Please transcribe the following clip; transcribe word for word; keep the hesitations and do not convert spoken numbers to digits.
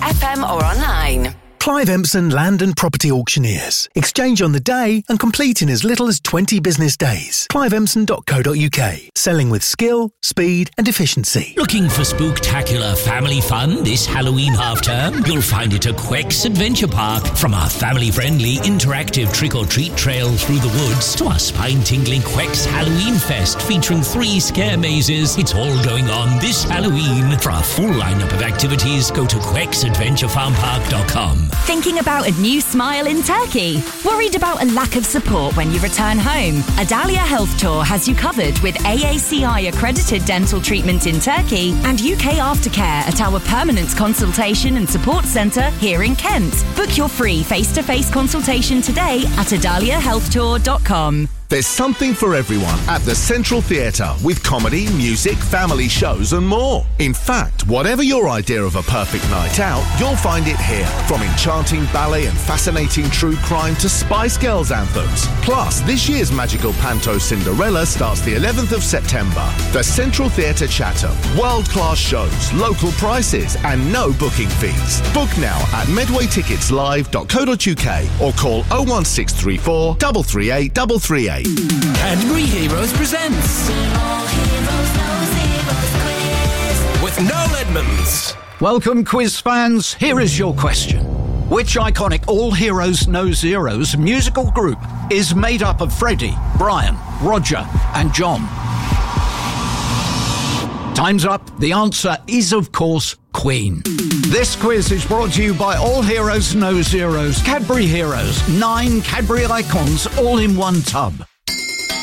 F M or online. Clive Empson Land and Property Auctioneers. Exchange on the day and complete in as little as twenty business days. clive empson dot co dot uk. Selling with skill, speed and efficiency. Looking for spooktacular family fun this Halloween half-term? You'll find it at Quex Adventure Park. From our family-friendly interactive trick-or-treat trail through the woods to our spine-tingling Quex Halloween Fest featuring three scare mazes, it's all going on this Halloween. For our full lineup of activities, go to quex adventure farm park dot com. Thinking about a new smile in Turkey? Worried about a lack of support when you return home? Adalia Health Tour has you covered with A A C I accredited dental treatment in Turkey and U K aftercare at our permanent consultation and support centre here in Kent. Book your free face-to-face consultation today at adalia health tour dot com. There's something for everyone at the Central Theatre with comedy, music, family shows and more. In fact, whatever your idea of a perfect night out, you'll find it here. From enchanting ballet and fascinating true crime to Spice Girls anthems. Plus, this year's magical panto Cinderella starts the eleventh of September. The Central Theatre Chatham. World-class shows, local prices and no booking fees. Book now at medway tickets live dot co dot uk or call oh one six three four, three three eight, three three eight. Cadbury Heroes presents with Noel Edmonds. Welcome, quiz fans. Here is your question. Which iconic All Heroes No Zeros musical group is made up of Freddie, Brian, Roger and John? Time's up. The answer is, of course, Queen. This quiz is brought to you by All Heroes No Zeros, Cadbury Heroes, nine Cadbury icons all in one tub.